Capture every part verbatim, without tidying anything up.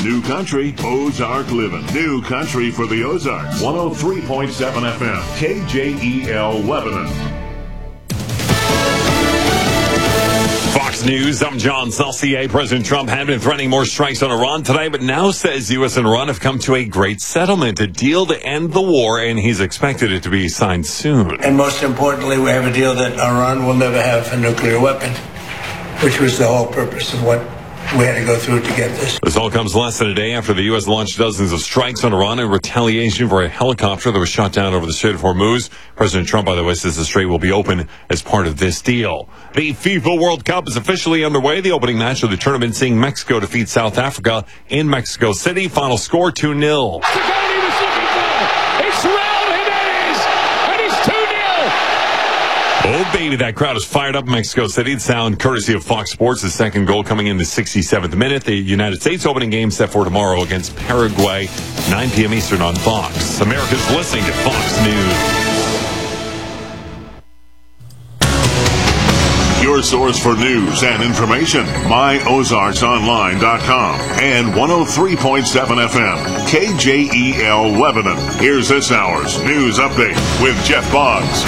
New Country, Ozark Living. New Country for the Ozarks. one oh three point seven F M, K J E L Lebanon. Fox News, I'm John Celsier. President Trump had been threatening more strikes on Iran today, but now says U S and Iran have come to a great settlement, a deal to end the war, and he's expected it to be signed soon. And most importantly, we have a deal that Iran will never have a nuclear weapon, which was the whole purpose of what we had to go through to get this. This all comes less than a day after the U S launched dozens of strikes on Iran in retaliation for a helicopter that was shot down over the Strait of Hormuz. President Trump, by the way, says the strait will be open as part of this deal. The FIFA World Cup is officially underway. The opening match of the tournament seeing Mexico defeat South Africa in Mexico City. Final score two nil. Oh, baby, that crowd is fired up in Mexico City. The sound courtesy of Fox Sports. The second goal coming in the sixty-seventh minute. The United States opening game set for tomorrow against Paraguay, nine p.m. Eastern on Fox. America's listening to Fox News. Your source for news and information, my ozarks online dot com and one oh three point seven F M, K J E L Lebanon. Here's this hour's news update with Jeff Boggs.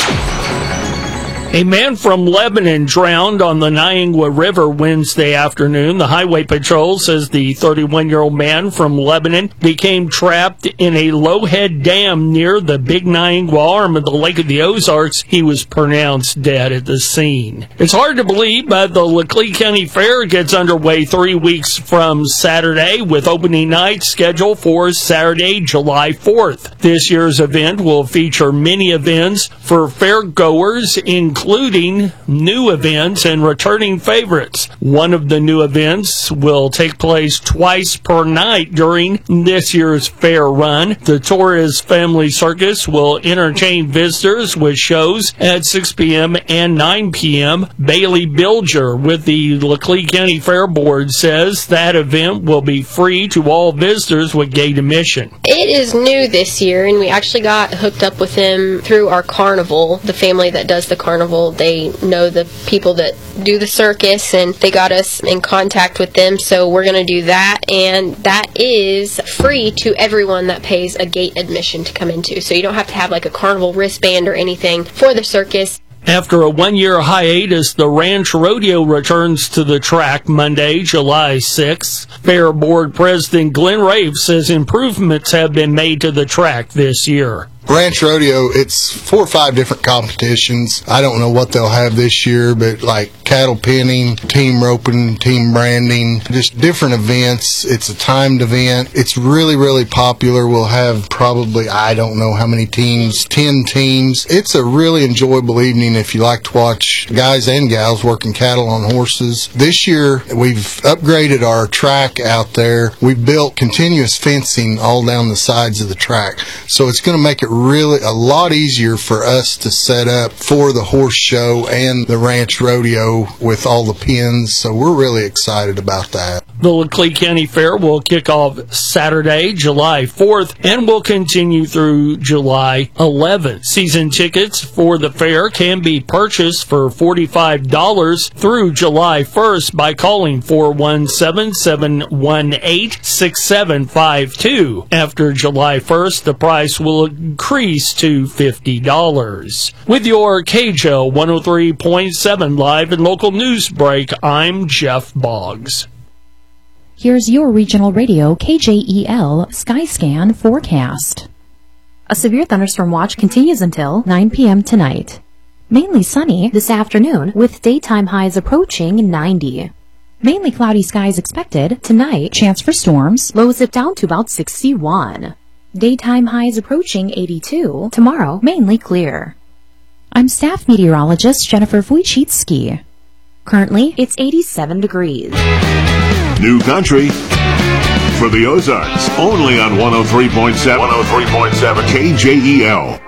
A man from Lebanon drowned on the Niangua River Wednesday afternoon. The Highway Patrol says the thirty-one-year-old man from Lebanon became trapped in a low-head dam near the Big Niangua arm of the Lake of the Ozarks. He was pronounced dead at the scene. It's hard to believe, but the Laclede County Fair gets underway three weeks from Saturday, with opening night scheduled for Saturday, July fourth. This year's event will feature many events for fairgoers, including including new events and returning favorites. One of the new events will take place twice per night during this year's fair run. The Torres Family Circus will entertain visitors with shows at six p.m. and nine p.m. Bailey Bilger with the Laclede County Fair Board says that event will be free to all visitors with gate admission. It is new this year, and we actually got hooked up with them through our carnival. The family that does the carnival, they know the people that do the circus, and they got us in contact with them, so we're going to do that, and that is free to everyone that pays a gate admission to come into, so you don't have to have like a carnival wristband or anything for the circus. After a one-year hiatus, the Ranch Rodeo returns to the track Monday, July sixth. Fair Board President Glenn Rafe says improvements have been made to the track this year. Ranch Rodeo, it's four or five different competitions. I don't know what they'll have this year, but like cattle penning, team roping, team branding, just different events. It's a timed event. It's really, really popular. We'll have probably, I don't know how many teams, ten teams. It's a really enjoyable evening if you like to watch guys and gals working cattle on horses. This year, we've upgraded our track out there. We've built continuous fencing all down the sides of the track. So it's going to make it really a lot easier for us to set up for the horse show and the Ranch Rodeo with all the pins, so we're really excited about that. The Laclede County Fair will kick off Saturday, July fourth, and will continue through July eleventh. Season tickets for the fair can be purchased for forty-five dollars through July first by calling four one seven, seven one eight, six seven five two. After July first, the price will increase to fifty dollars. With your K J O one oh three point seven live and local news break, I'm Jeff Boggs. Here's your regional radio K J E L Skyscan forecast. A severe thunderstorm watch continues until nine p.m. tonight. Mainly sunny this afternoon with daytime highs approaching ninety. Mainly cloudy skies expected tonight. Chance for storms. Lows dip down to about sixty-one. Daytime highs approaching eighty-two. Tomorrow, mainly clear. I'm staff meteorologist Jennifer Wojcicki. Currently, it's eighty-seven degrees. New Country for the Ozarks, only on one oh three point seven, one oh three point seven K J E L.